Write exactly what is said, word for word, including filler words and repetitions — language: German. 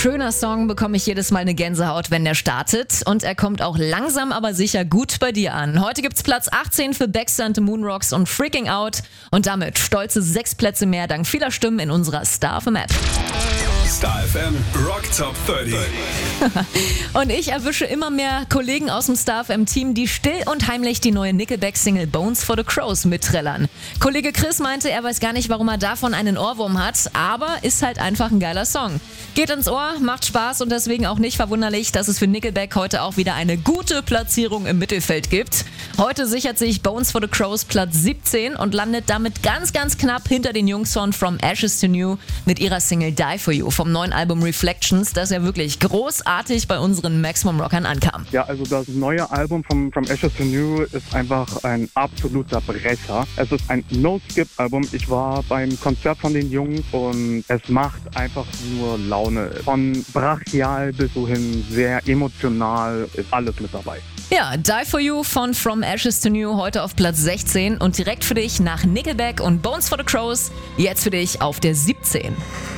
schöner Song, bekomme ich jedes Mal eine Gänsehaut, wenn der startet. Und er kommt auch langsam, aber sicher gut bei dir an. Heute gibt's Platz achtzehn für Baxter and the Moonrocks und Freaking Out. Und damit stolze sechs Plätze mehr dank vieler Stimmen in unserer Star F M App. Star F M Rock Top dreißig. Und ich erwische immer mehr Kollegen aus dem Star F M-Team, die still und heimlich die neue Nickelback-Single Bones for the Crows mitträllern. Kollege Chris meinte, er weiß gar nicht, warum er davon einen Ohrwurm hat, aber ist halt einfach ein geiler Song. Geht ins Ohr, macht Spaß und deswegen auch nicht verwunderlich, dass es für Nickelback heute auch wieder eine gute Platzierung im Mittelfeld gibt. Heute sichert sich Bones for the Crows Platz siebzehn und landet damit ganz, ganz knapp hinter den Jungs von From Ashes to New mit ihrer Single Die For You vom neuen Album Reflections, das ja wirklich großartig bei unseren Maximum Rockern ankam. Ja, also das neue Album von From Ashes to New ist einfach ein absoluter Brecher. Es ist ein No-Skip-Album. Ich war beim Konzert von den Jungs und es macht einfach nur Laune. Von brachial bis hin sehr emotional ist alles mit dabei. Ja, Die For You von From Ashes to New heute auf Platz sechzehn und direkt für dich nach Nickelback und Bones for the Crows jetzt für dich auf der siebzehn.